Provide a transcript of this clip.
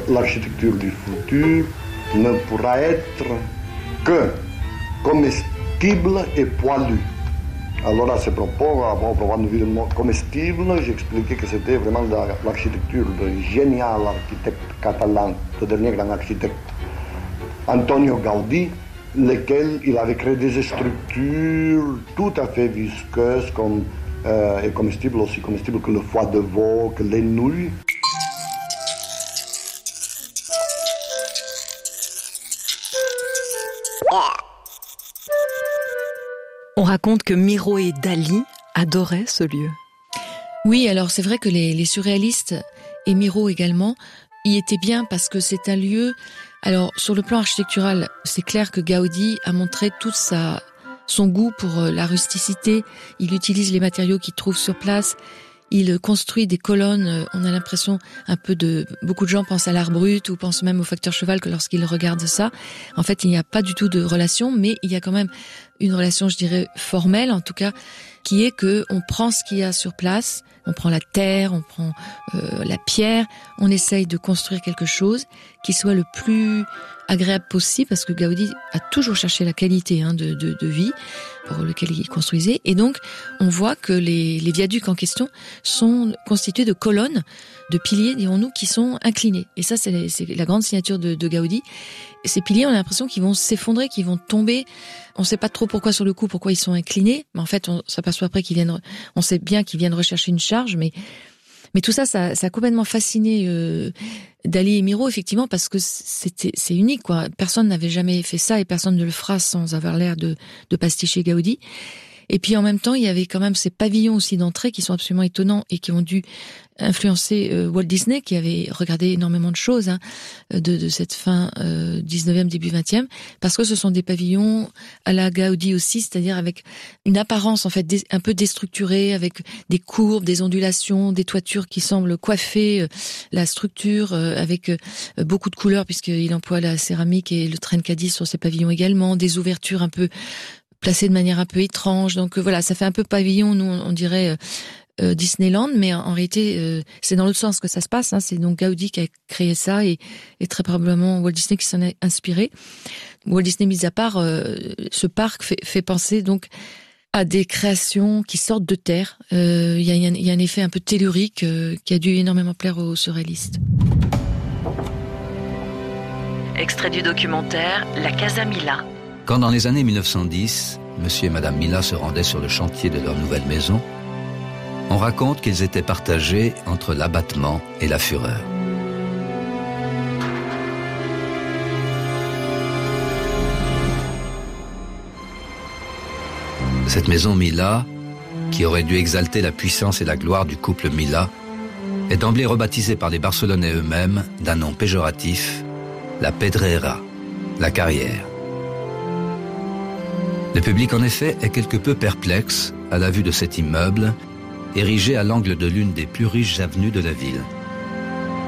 l'architecture du futur ne pourra être que comestible et poilue. Alors à ce propos, avant une ville comestible, j'expliquais que c'était vraiment l'architecture d'un génial architecte catalan, le dernier grand architecte, Antonio Gaudí, lequel il avait créé des structures tout à fait visqueuses et comestibles, aussi comestibles que le foie de veau, que les nouilles. On raconte que Miro et Dali adoraient ce lieu. Oui, alors c'est vrai que les surréalistes, et Miro également, y étaient bien parce que c'est un lieu... Alors, sur le plan architectural, c'est clair que Gaudi a montré tout son goût pour la rusticité. Il utilise les matériaux qu'il trouve sur place. Il construit des colonnes, on a l'impression beaucoup de gens pensent à l'art brut ou pensent même au facteur cheval que lorsqu'ils regardent ça. En fait, il n'y a pas du tout de relation, mais il y a quand même une relation, je dirais, formelle, en tout cas, qui est que on prend ce qu'il y a sur place, on prend la terre, on prend la pierre, on essaye de construire quelque chose qui soit le plus agréable possible, parce que Gaudi a toujours cherché la qualité de vie pour lequel il construisait. Et donc, on voit que les viaducs en question sont constitués de colonnes, de piliers, dirons-nous, qui sont inclinés. Et ça, c'est la grande signature de Gaudi. Et ces piliers, on a l'impression qu'ils vont s'effondrer, qu'ils vont tomber. On ne sait pas trop pourquoi ils sont inclinés. Mais en fait, on s'aperçoit après on sait bien qu'ils viennent rechercher une charge, mais tout ça a complètement fasciné Dali et Miro, effectivement, parce que c'est unique, quoi. Personne n'avait jamais fait ça et personne ne le fera sans avoir l'air de pasticher Gaudi. Et puis en même temps, il y avait quand même ces pavillons aussi d'entrée qui sont absolument étonnants et qui ont dû influencer Walt Disney, qui avait regardé énormément de choses de cette fin 19e, début 20e, parce que ce sont des pavillons à la Gaudi aussi, c'est-à-dire avec une apparence en fait un peu déstructurée, avec des courbes, des ondulations, des toitures qui semblent coiffer la structure, avec beaucoup de couleurs, puisqu'il emploie la céramique et le trencadis sur ces pavillons également, des ouvertures un peu placé de manière un peu étrange. Donc voilà, ça fait un peu pavillon, nous on dirait Disneyland, mais en réalité c'est dans l'autre sens que ça se passe. C'est donc Gaudi qui a créé ça et très probablement Walt Disney qui s'en est inspiré. Walt Disney mis à part, ce parc fait penser donc à des créations qui sortent de terre. Il y a un effet un peu tellurique qui a dû énormément plaire aux surréalistes. Extrait du documentaire La Casa Mila. Quand dans les années 1910, monsieur et madame Mila se rendaient sur le chantier de leur nouvelle maison, on raconte qu'ils étaient partagés entre l'abattement et la fureur. Cette maison Mila, qui aurait dû exalter la puissance et la gloire du couple Mila, est d'emblée rebaptisée par les Barcelonais eux-mêmes d'un nom péjoratif, la Pedrera, la carrière. Le public, en effet, est quelque peu perplexe à la vue de cet immeuble, érigé à l'angle de l'une des plus riches avenues de la ville.